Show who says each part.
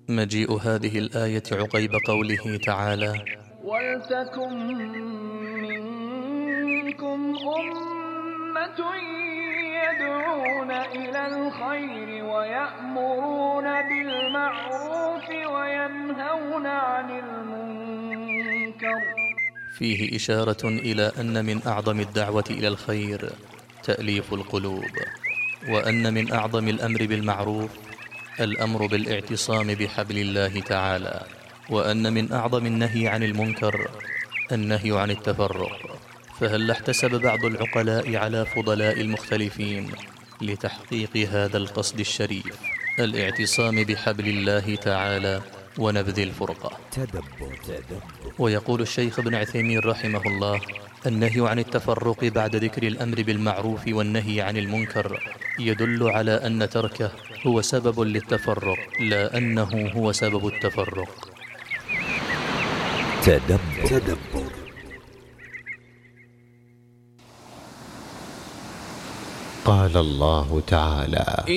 Speaker 1: مجيء هذه الآية عقيب قوله تعالى:
Speaker 2: ولتكن منكم أمة يدعون إلى الخير ويأمرون بالمعروف وينهون عن المنكر.
Speaker 1: فيه إشارة إلى أن من أعظم الدعوة إلى الخير تأليف القلوب، وأن من أعظم الأمر بالمعروف الأمر بالاعتصام بحبل الله تعالى، وأن من أعظم النهي عن المنكر النهي عن التفرق. فهل احتسب بعض العقلاء على فضلاء المختلفين لتحقيق هذا القصد الشريف، الاعتصام بحبل الله تعالى ونبذ الفرقة؟ ويقول الشيخ ابن عثيمين رحمه الله: النهي عن التفرق بعد ذكر الأمر بالمعروف والنهي عن المنكر يدل على أن تركه هو سبب للتفرق، لا أنه هو سبب التفرق.
Speaker 3: تدبر. قال الله تعالى: